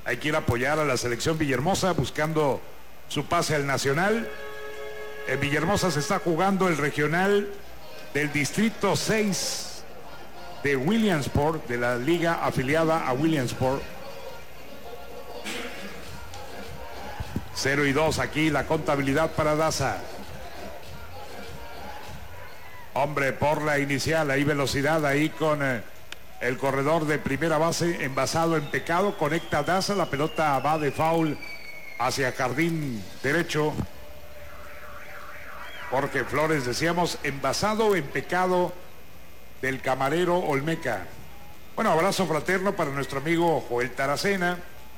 Hay que ir a apoyar a la selección Villahermosa buscando su pase al Nacional. En Villahermosa se está jugando el regional del Distrito 6 de Williamsport, de la liga afiliada a Williamsport. 0-2 aquí la contabilidad para Daza. Hombre por la inicial, hay velocidad ahí con el corredor de primera base envasado en pecado. Conecta Daza, la pelota va de foul hacia jardín derecho. Jorge Flores, decíamos, envasado en pecado del camarero Olmeca. Bueno, abrazo fraterno para nuestro amigo Joel Taracena.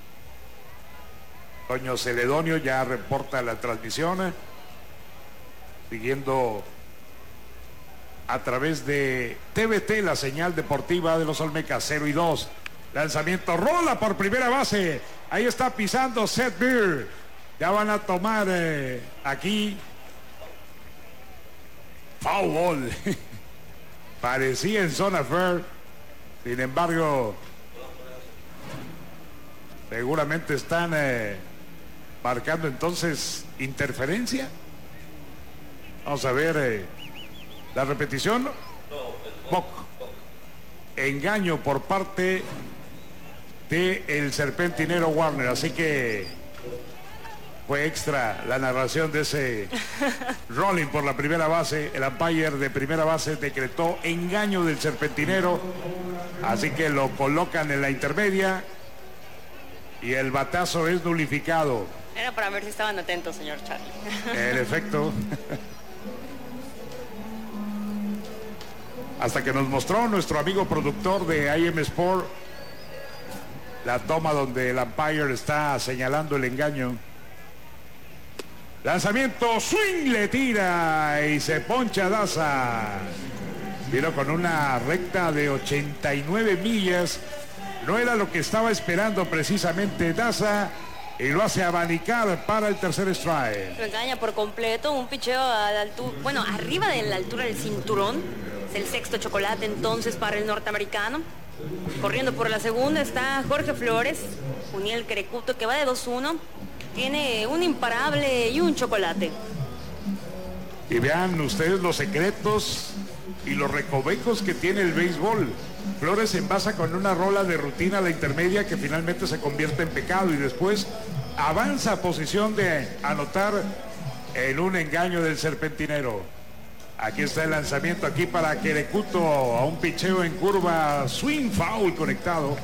Toño Celedonio ya reporta la transmisión, siguiendo a través de TVT la señal deportiva de los Olmecas. 0-2, lanzamiento, rola por primera base, ahí está pisando Seth Beer, ya van a tomar aquí foul ball. Parecía en zona fair, sin embargo seguramente están marcando entonces interferencia. Vamos a ver la repetición. Engaño por parte de el serpentinero Warner, así que fue extra la narración de ese rolling por la primera base. El umpire de primera base decretó engaño del serpentinero, así que lo colocan en la intermedia y el batazo es nulificado. Era para ver si estaban atentos, señor Charlie. En efecto. Hasta que nos mostró nuestro amigo productor de IM Sport la toma donde el umpire está señalando el engaño. Lanzamiento, swing, le tira y se poncha Daza. Vino con una recta de 89 millas. No era lo que estaba esperando precisamente Daza y lo hace abanicar para el tercer strike. Lo engaña por completo, un picheo a la altura, bueno, arriba de la altura del cinturón. Es el sexto chocolate entonces para el norteamericano. Corriendo por la segunda está Jorge Flores, Juniel Querecuto, que va de 2-1. Tiene un imparable y un chocolate. Y vean ustedes los secretos y los recovecos que tiene el béisbol. Flores envasa con una rola de rutina a la intermedia que finalmente se convierte en pecado y después avanza a posición de anotar en un engaño del serpentinero. Aquí está el lanzamiento aquí para Querecuto a un picheo en curva, swing foul conectado.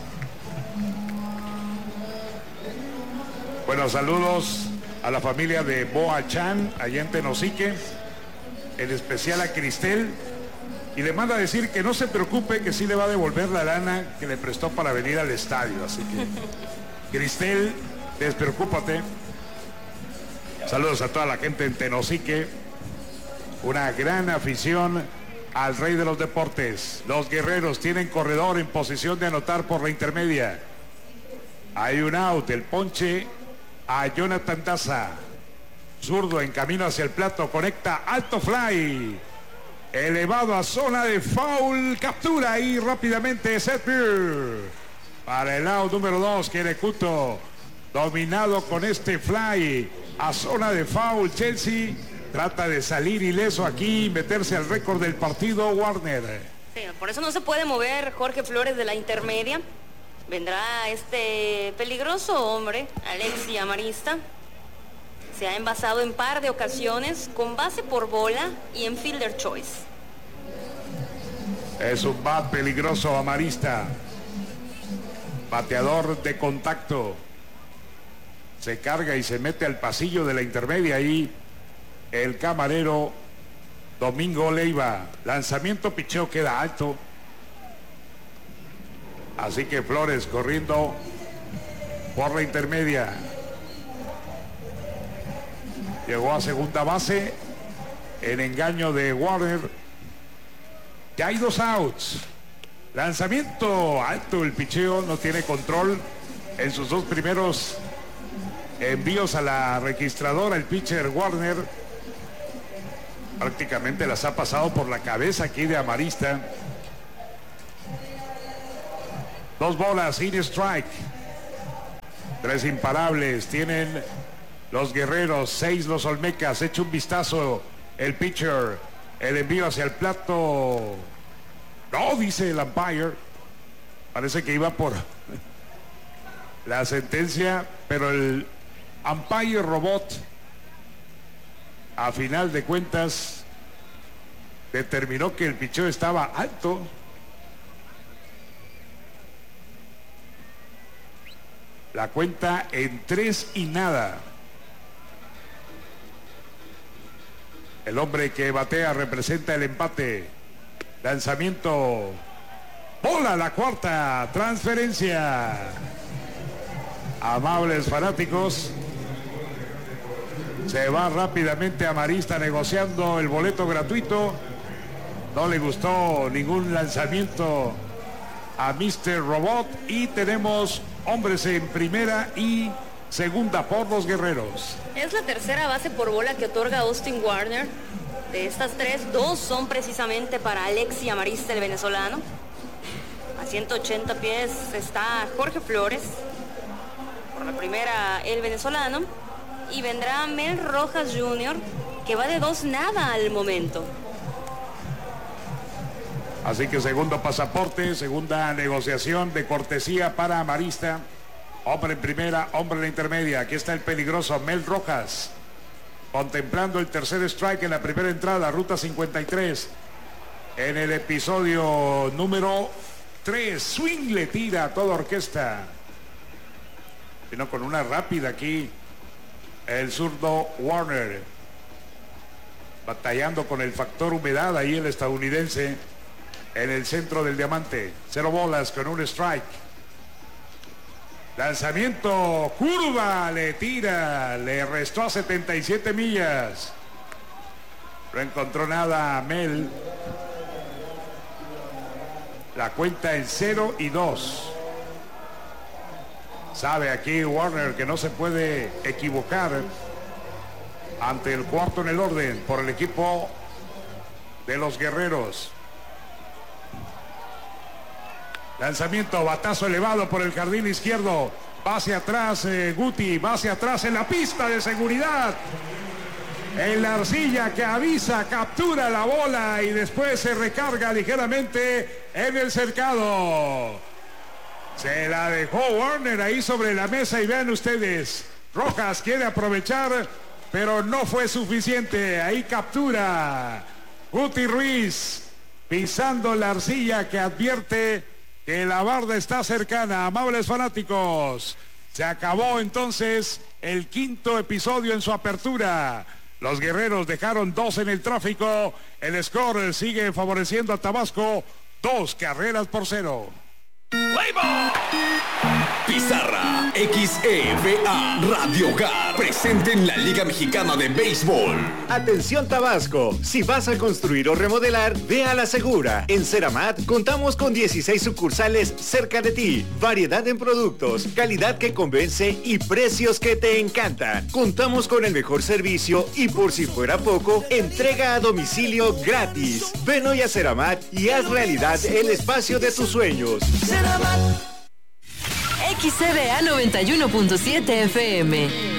Bueno, saludos a la familia de Boa Chan allá en Tenosique, en especial a Cristel, y le manda a decir que no se preocupe, que sí le va a devolver la lana que le prestó para venir al estadio. Así que, Cristel, despreocúpate. Saludos a toda la gente en Tenosique, una gran afición al rey de los deportes. Los guerreros tienen corredor en posición de anotar por la intermedia. Hay un out, el ponche a Jonathan Daza. Zurdo en camino hacia el plato, conecta, alto fly. Elevado a zona de foul, captura ahí rápidamente Seth Beer. Para el out número 2, Querecuto, dominado con este fly a zona de foul. Chelsea trata de salir ileso aquí, meterse al récord del partido, Warner. Sí, por eso no se puede mover Jorge Flores de la intermedia. Vendrá este peligroso hombre, Alexi Amarista. Se ha envasado en par de ocasiones con base por bola y en fielder choice. Es un bat peligroso Amarista. Bateador de contacto. Se carga y se mete al pasillo de la intermedia ahí el camarero Domingo Leiva. Lanzamiento, picheo, queda alto. Así que Flores corriendo por la intermedia. Llegó a segunda base en engaño de Warner. Ya hay 2 outs. Lanzamiento alto, el picheo, no tiene control en sus 2 primeros envíos a la registradora. El pitcher Warner prácticamente las ha pasado por la cabeza aquí de Amarista. 2 bolas, sin strike. 3 imparables tienen los guerreros, 6 los olmecas. Echa un vistazo el pitcher, el envío hacia el plato. No, dice el umpire. Parece que iba por la sentencia, pero el umpire robot, a final de cuentas, determinó que el picheo estaba alto. La cuenta en 3-0. El hombre que batea representa el empate. Lanzamiento. Bola la cuarta. Transferencia. Amables fanáticos. Se va rápidamente a Marista negociando el boleto gratuito. No le gustó ningún lanzamiento a Mr. Robot. Y tenemos hombres en primera y segunda por los guerreros. Es la tercera base por bola que otorga Austin Warner. De estas 3, 2 son precisamente para Alexi Amarista, el venezolano. A 180 pies está Jorge Flores. Por la primera, el venezolano. Y vendrá Mel Rojas Jr., que va de 2-0 al momento. Así que segundo pasaporte, segunda negociación de cortesía para Amarista. Hombre en primera, hombre en la intermedia. Aquí está el peligroso Mel Rojas, contemplando el tercer strike en la primera entrada, ruta 53. En el episodio número 3, swing le tira a toda orquesta. Vino con una rápida aquí el zurdo Warner, batallando con el factor humedad ahí el estadounidense en el centro del diamante. 0 bolas con un strike. Lanzamiento, curva, le tira, le restó a 77 millas. No encontró nada a Mel. La cuenta en 0-2. Sabe aquí Warner que no se puede equivocar ante el cuarto en el orden por el equipo de los guerreros. Lanzamiento, batazo elevado por el jardín izquierdo. Va hacia atrás Guti, va hacia atrás en la pista de seguridad. En la arcilla que avisa, captura la bola y después se recarga ligeramente en el cercado. Se la dejó Warner ahí sobre la mesa y vean ustedes. Rojas quiere aprovechar, pero no fue suficiente. Ahí captura Guti Ruiz, pisando la arcilla que advierte que la barda está cercana. Amables fanáticos, se acabó entonces el quinto episodio en su apertura. Los guerreros dejaron 2 en el tráfico. El score sigue favoreciendo a Tabasco, 2-0. Pizarra XEVA Radio Hogar presente en la Liga Mexicana de Béisbol. Atención Tabasco, si vas a construir o remodelar, ve a La Segura. En Ceramat contamos con 16 sucursales cerca de ti. Variedad en productos, calidad que convence y precios que te encantan. Contamos con el mejor servicio y por si fuera poco, entrega a domicilio gratis. Ven hoy a Ceramat y haz realidad el espacio de tus sueños. XCBA 91.7 FM.